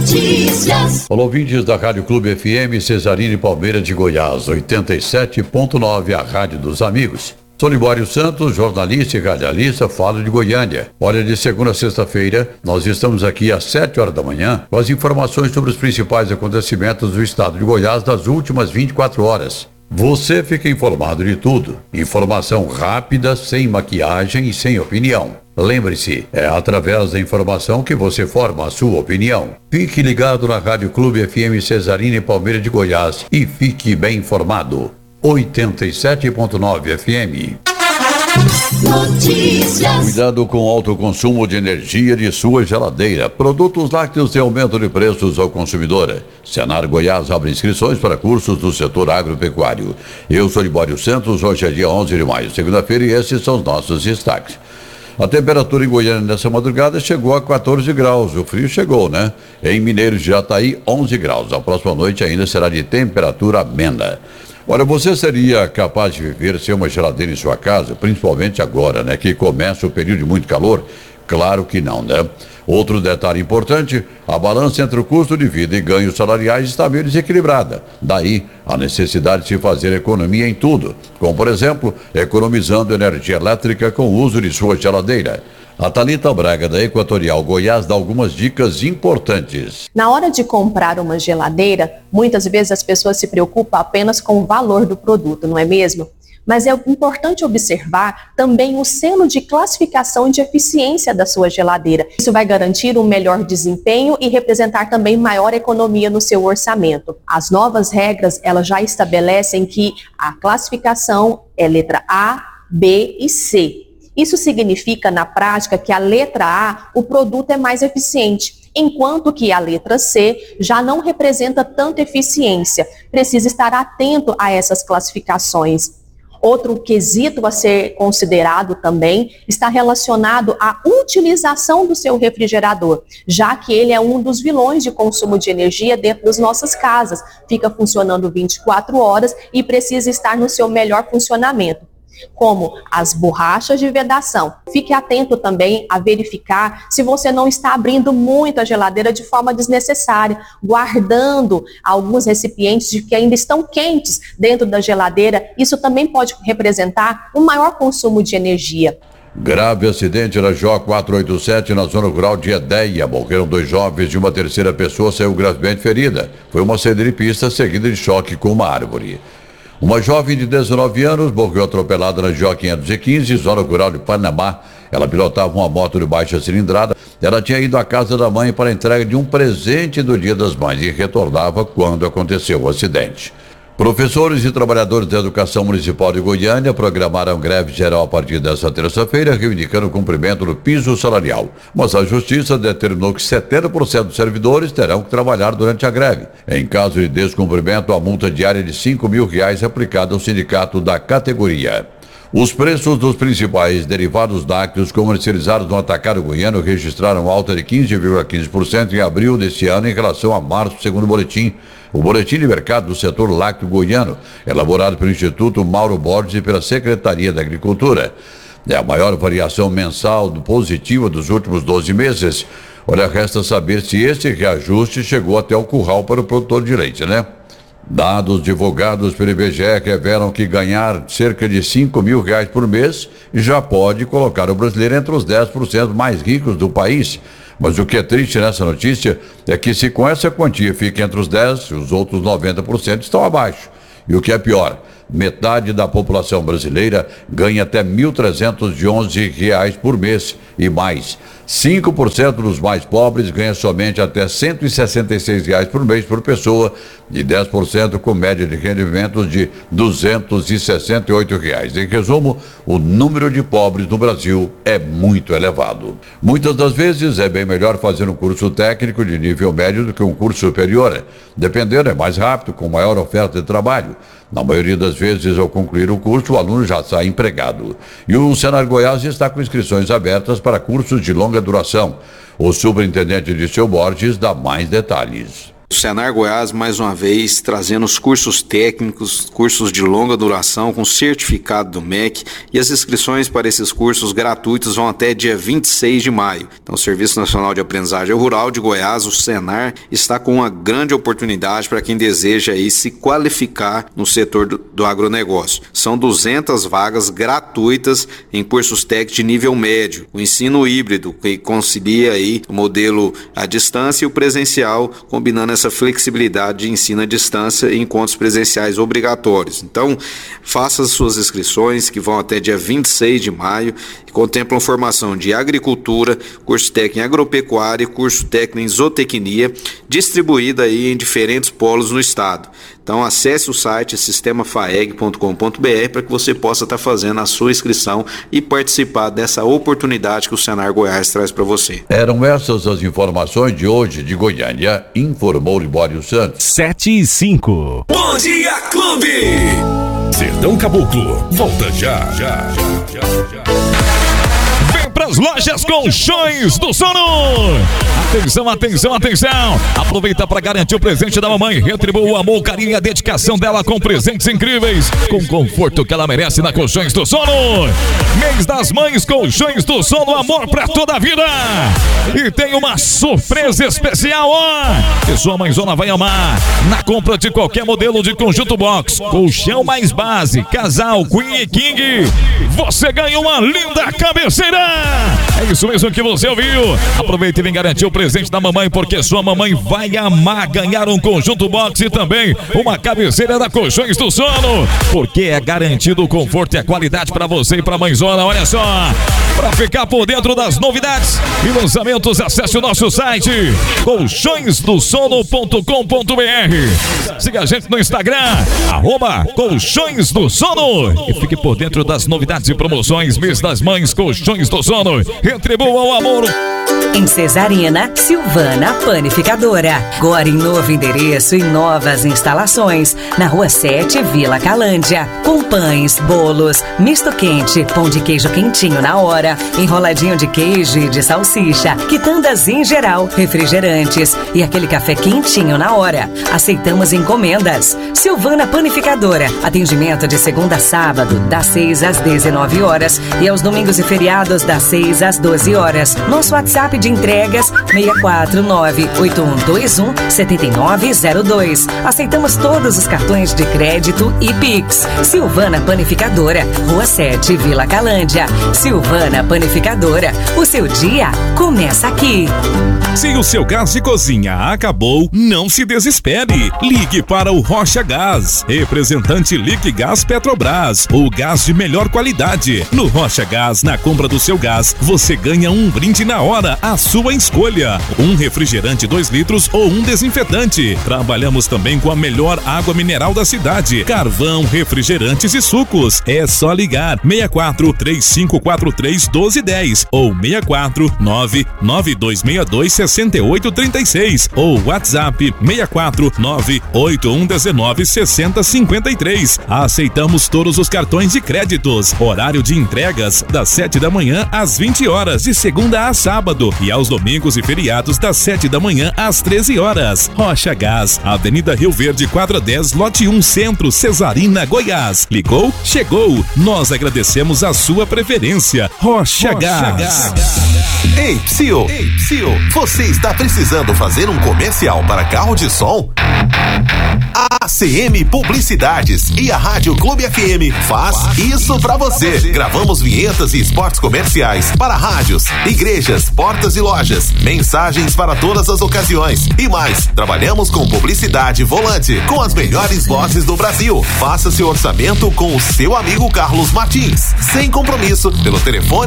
Notícias. Olá, ouvintes da Rádio Clube FM Cesarini Palmeira de Goiás, 87.9, a rádio dos amigos. Sou Libório Santos, jornalista e radialista, falo de Goiânia. Olha, de segunda a sexta-feira, nós estamos aqui às 7 horas da manhã com as informações sobre os principais acontecimentos do estado de Goiás das últimas 24 horas. Você fica informado de tudo. Informação rápida, sem maquiagem e sem opinião. Lembre-se, é através da informação que você forma a sua opinião. Fique ligado na Rádio Clube FM Cesarini Palmeira de Goiás e fique bem informado. 87.9 FM. Notícias. Cuidado com o alto consumo de energia de sua geladeira. Produtos lácteos têm aumento de preços ao consumidor. Senar Goiás abre inscrições para cursos do setor agropecuário. Eu sou Libório Santos, hoje é dia 11 de maio, segunda-feira, e esses são os nossos destaques. A temperatura em Goiânia nessa madrugada chegou a 14 graus. O frio chegou, né? Em Mineiros de Jataí, 11 graus. A próxima noite ainda será de temperatura amena. Olha, você seria capaz de viver sem uma geladeira em sua casa, principalmente agora, né? Que começa o período de muito calor? Claro que não, né? Outro detalhe importante, a balança entre o custo de vida e ganhos salariais está meio desequilibrada. Daí, a necessidade de se fazer economia em tudo, como, por exemplo, economizando energia elétrica com o uso de sua geladeira. A Thalita Braga, da Equatorial Goiás, dá algumas dicas importantes. Na hora de comprar uma geladeira, muitas vezes as pessoas se preocupam apenas com o valor do produto, não é mesmo? Mas é importante observar também o selo de classificação e de eficiência da sua geladeira. Isso vai garantir um melhor desempenho e representar também maior economia no seu orçamento. As novas regras, elas já estabelecem que a classificação é letra A, B e C. Isso significa, na prática, que a letra A, o produto é mais eficiente, enquanto que a letra C já não representa tanta eficiência. Precisa estar atento a essas classificações. Outro quesito a ser considerado também está relacionado à utilização do seu refrigerador, já que ele é um dos vilões de consumo de energia dentro das nossas casas. Fica funcionando 24 horas e precisa estar no seu melhor funcionamento, como as borrachas de vedação. Fique atento também a verificar se você não está abrindo muito a geladeira de forma desnecessária, guardando alguns recipientes que ainda estão quentes dentro da geladeira. Isso também pode representar um maior consumo de energia. Grave acidente na JO 487 na zona rural de Edéia. Morreram 2 jovens e uma terceira pessoa saiu gravemente ferida. Foi uma saída de pista seguida de choque com uma árvore. Uma jovem de 19 anos morreu atropelada na JO 515, zona rural de Panamá. Ela pilotava uma moto de baixa cilindrada. Ela tinha ido à casa da mãe para a entrega de um presente do Dia das Mães e retornava quando aconteceu o acidente. Professores e trabalhadores da Educação Municipal de Goiânia programaram greve geral a partir desta terça-feira, reivindicando o cumprimento do piso salarial. Mas a Justiça determinou que 70% dos servidores terão que trabalhar durante a greve. Em caso de descumprimento, a multa diária de R$ 5.000 aplicada ao sindicato da categoria. Os preços dos principais derivados lácteos comercializados no atacado goiano registraram alta de 15,15% em abril deste ano em relação a março, segundo o boletim de mercado do setor lácteo goiano, elaborado pelo Instituto Mauro Borges e pela Secretaria da Agricultura. É a maior variação mensal positiva dos últimos 12 meses. Olha, resta saber se esse reajuste chegou até o curral para o produtor de leite, né? Dados divulgados pelo IBGE revelam que ganhar cerca de R$ 5.000 por mês já pode colocar o brasileiro entre os 10% mais ricos do país. Mas o que é triste nessa notícia é que se com essa quantia fica entre os 10%, os outros 90% estão abaixo. E o que é pior, metade da população brasileira ganha até R$ 1.311 por mês e mais. 5% dos mais pobres ganham somente até R$ 166 por mês por pessoa e 10% com média de rendimentos de R$ 268. Em resumo, o número de pobres no Brasil é muito elevado. Muitas das vezes é bem melhor fazer um curso técnico de nível médio do que um curso superior. Dependendo, é mais rápido, com maior oferta de trabalho. Na maioria das vezes, ao concluir o curso, o aluno já sai empregado. E o Senar Goiás está com inscrições abertas para cursos de longa duração. O superintendente Dirceu Borges dá mais detalhes. O Senar Goiás, mais uma vez, trazendo os cursos técnicos, cursos de longa duração, com certificado do MEC, e as inscrições para esses cursos gratuitos vão até dia 26 de maio. Então, o Serviço Nacional de Aprendizagem Rural de Goiás, o Senar, está com uma grande oportunidade para quem deseja aí se qualificar no setor do agronegócio. São 200 vagas gratuitas em cursos técnicos de nível médio, o ensino híbrido, que concilia aí o modelo à distância e o presencial, combinando essa flexibilidade de ensino à distância e encontros presenciais obrigatórios. Então, faça as suas inscrições, que vão até dia 26 de maio, que contemplam formação de agricultura, curso técnico em agropecuária e curso técnico em zootecnia, distribuída aí em diferentes polos no estado. Então, acesse o site sistemafaeg.com.br para que você possa estar fazendo a sua inscrição e participar dessa oportunidade que o Senar Goiás traz para você. Eram essas as informações de hoje de Goiânia, informou Libório Santos. 7:05. Bom Dia Clube! Sertão Caboclo, volta já. Vem pras lojas Colchões do Sono. Atenção. Aproveita para garantir o presente da mamãe. Retribua o amor, o carinho e a dedicação dela com presentes incríveis, com conforto que ela merece na Colchões do Sono. Mês das Mães, Colchões do Sono, amor pra toda a vida. E tem uma surpresa especial, que sua mãezona vai amar. Na compra de qualquer modelo de conjunto box, colchão mais base, casal, Queen e King, você ganha uma linda cabeceira. É isso mesmo que você ouviu. Aproveita e vem garantir o presente da mamãe, porque sua mamãe vai amar ganhar um conjunto box e também uma cabeceira da Colchões do Sono, porque é garantido o conforto e a qualidade para você e para a mãezona. Olha só, para ficar por dentro das novidades e lançamentos, acesse o nosso site colchõesdosono.com.br. Siga a gente no Instagram, @Colchões do Sono, e fique por dentro das novidades e promoções. Mês das Mães, Colchões do Sono. Retribua o amor. Em Cesarina, Silvana Panificadora. Agora em novo endereço e novas instalações. Na Rua 7, Vila Calândia. Com pães, bolos, misto quente, pão de queijo quentinho na hora, enroladinho de queijo e de salsicha, quitandas em geral, refrigerantes e aquele café quentinho na hora. Aceitamos encomendas. Silvana Panificadora. Atendimento de segunda a sábado, das 6 às 19 horas e aos domingos e feriados, das 6 às 12 horas. Nosso WhatsApp de entregas 649-8121-7902. Aceitamos todos os cartões de crédito e Pix. Silvana Panificadora, Rua 7, Vila Calândia. Silvana Panificadora, o seu dia começa aqui. Se o seu gás de cozinha acabou, não se desespere. Ligue para o Rocha Gás, representante Liquigás Petrobras, o gás de melhor qualidade. No Rocha Gás, na compra do seu gás, você ganha um brinde na hora, a sua escolha. Um refrigerante 2 litros ou um desinfetante. Trabalhamos também com a melhor água mineral da cidade, carvão, refrigerantes e sucos. É só ligar 64-3543-1210 ou 64-99262-6836 ou WhatsApp 649-8119-6053. Aceitamos todos os cartões de créditos. Horário de entregas das 7 da manhã às 20 horas, de segunda a sábado, e aos domingos e feriados das 7 da manhã às 13 horas. Rocha Gás, Avenida Rio Verde, quadra 10, lote 1, Centro, Cesarina, Goiás. Ligou? Chegou! Nós agradecemos a sua preferência. Rocha Gás. Ei, Psyu, você está precisando fazer um comercial para carro de som? A ACM Publicidades e a Rádio Clube FM faz isso pra você. Gravamos vinhetas e spots comerciais para rádios, igrejas, portas e lojas, mensagens para todas as ocasiões e mais. Trabalhamos com publicidade volante, com as melhores vozes do Brasil. Faça seu orçamento com o seu amigo Carlos Martins, sem compromisso, pelo telefone